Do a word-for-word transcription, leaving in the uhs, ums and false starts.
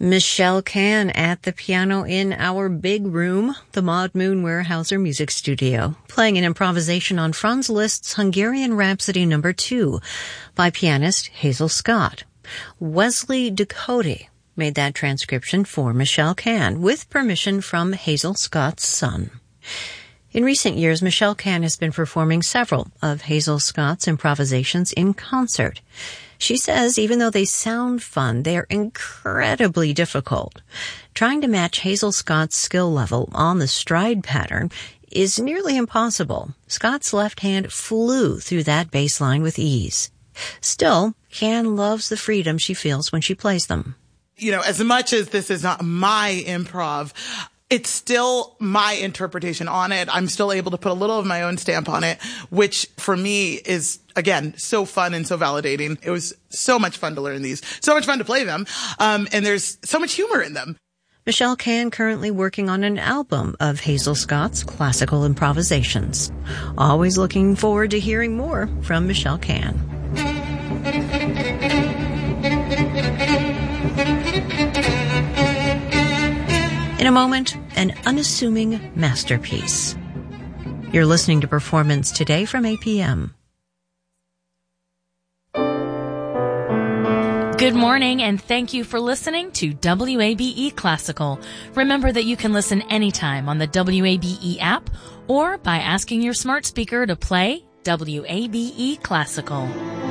Michelle Can at the piano in our big room, the Maud Moon Weyerhaeuser Music Studio, playing an improvisation on Franz Liszt's Hungarian Rhapsody number two by pianist Hazel Scott. Wesley Ducote made that transcription for Michelle Can, with permission from Hazel Scott's son. In recent years, Michelle Can has been performing several of Hazel Scott's improvisations in concert. She says even though they sound fun, they are incredibly difficult. Trying to match Hazel Scott's skill level on the stride pattern is nearly impossible. Scott's left hand flew through that bass line with ease. Still, Can loves the freedom she feels when she plays them. You know, as much as this is not my improv, it's still my interpretation on it. I'm still able to put a little of my own stamp on it, which for me is, again, so fun and so validating. It was so much fun to learn these, so much fun to play them, um, and there's so much humor in them. Michelle Can currently working on an album of Hazel Scott's classical improvisations. Always looking forward to hearing more from Michelle Can. In a moment, an unassuming masterpiece. You're listening to Performance Today from A P M. Good morning, and thank you for listening to W A B E Classical. Remember that you can listen anytime on the W A B E app or by asking your smart speaker to play W A B E Classical.